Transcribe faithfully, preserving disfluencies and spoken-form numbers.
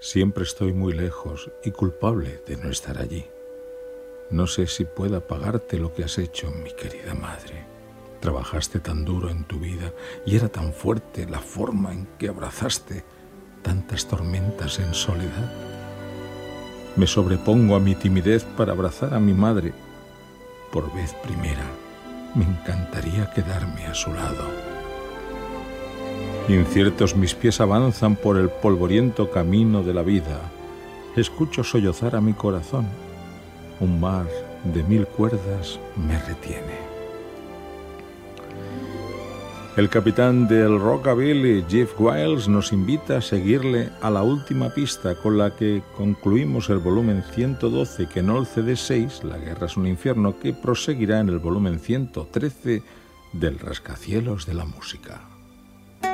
Siempre estoy muy lejos y culpable de no estar allí. No sé si pueda pagarte lo que has hecho, mi querida madre. Trabajaste tan duro en tu vida y era tan fuerte la forma en que abrazaste tantas tormentas en soledad. Me sobrepongo a mi timidez para abrazar a mi madre. Por vez primera, me encantaría quedarme a su lado. Inciertos mis pies avanzan por el polvoriento camino de la vida. Escucho sollozar a mi corazón. Un mar de mil cuerdas me retiene. El capitán del Rockabilly, Jeff Wiles, nos invita a seguirle a la última pista con la que concluimos el volumen ciento doce, que no el C D seis, La guerra es un infierno, que proseguirá en el volumen ciento trece del Rascacielos de la música.